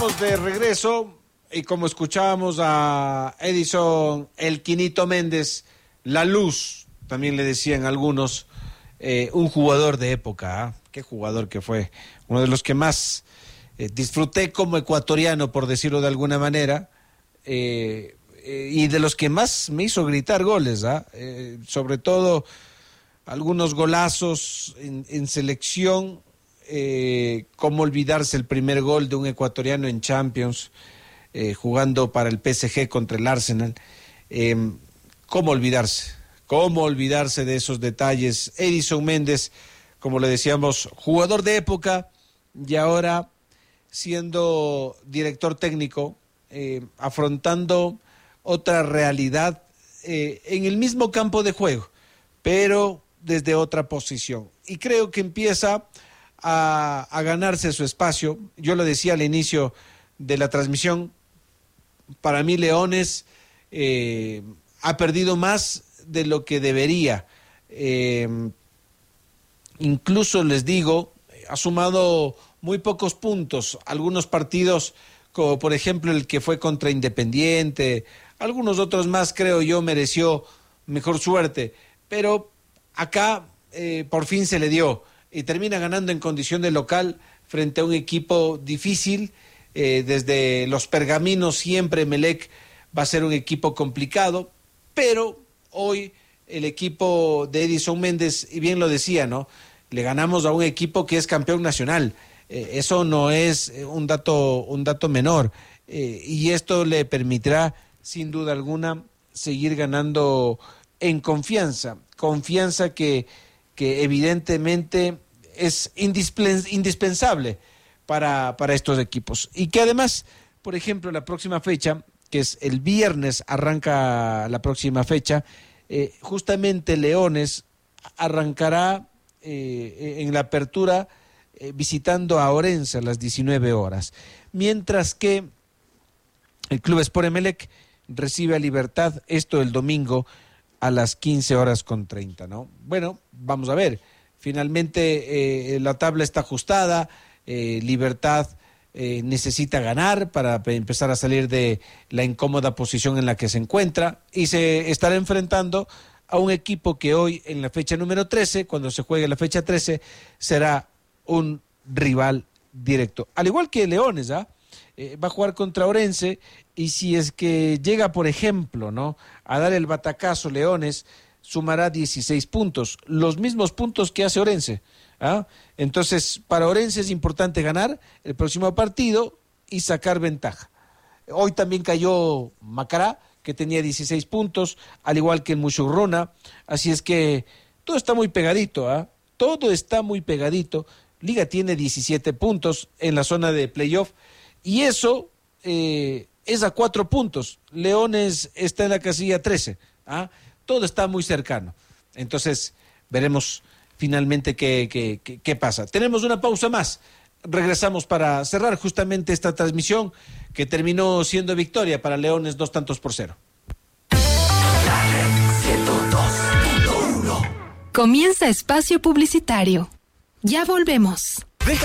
Estamos de regreso y como escuchábamos a Edison El Quinito Méndez, la luz, también le decían algunos, un jugador de época, qué jugador que fue, uno de los que más disfruté como ecuatoriano, por decirlo de alguna manera, y de los que más me hizo gritar goles, sobre todo algunos golazos en selección. Cómo olvidarse el primer gol de un ecuatoriano en Champions, jugando para el PSG contra el Arsenal. Cómo olvidarse de esos detalles. Edison Méndez, como le decíamos, jugador de época y ahora siendo director técnico, afrontando otra realidad en el mismo campo de juego, pero desde otra posición. Y creo que empieza a ganarse su espacio. Yo lo decía al inicio de la transmisión, para mí Leones ha perdido más de lo que debería. Incluso les digo, ha sumado muy pocos puntos. Algunos partidos, como por ejemplo el que fue contra Independiente, algunos otros más creo yo mereció mejor suerte, pero acá por fin se le dio. Y termina ganando en condición de local frente a un equipo difícil. Desde los pergaminos siempre Emelec va a ser un equipo complicado, pero hoy el equipo de Edison Méndez, y bien lo decía, ¿no? Le ganamos a un equipo que es campeón nacional. Eso no es un dato menor. Y esto le permitirá, sin duda alguna, seguir ganando en confianza. Confianza que evidentemente es indispensable para estos equipos. Y que además, por ejemplo, la próxima fecha, que es el viernes, arranca la próxima fecha, justamente Leones arrancará en la apertura visitando a Orense a las 19 horas. Mientras que el Club Sport Emelec recibe a Libertad, esto el domingo, a las 15:30, ¿no? Bueno, vamos a ver. Finalmente la tabla está ajustada, Libertad necesita ganar para empezar a salir de la incómoda posición en la que se encuentra y se estará enfrentando a un equipo que hoy en la fecha número 13, cuando se juegue la fecha 13, será un rival directo. Al igual que Leones, va a jugar contra Orense, y si es que llega, por ejemplo, ¿no?, a dar el batacazo Leones, sumará 16 puntos, los mismos puntos que hace Orense. Entonces, para Orense es importante ganar el próximo partido y sacar ventaja. Hoy también cayó Macará, que tenía 16 puntos, al igual que el Mushurruna, así es que todo está muy pegadito, todo está muy pegadito. Liga tiene 17 puntos en la zona de playoff, y eso es a 4 puntos. Leones está en la casilla 13, todo está muy cercano. Entonces, veremos finalmente qué pasa. Tenemos una pausa más. Regresamos para cerrar justamente esta transmisión que terminó siendo victoria para Leones 2-0. Comienza espacio publicitario. Ya volvemos.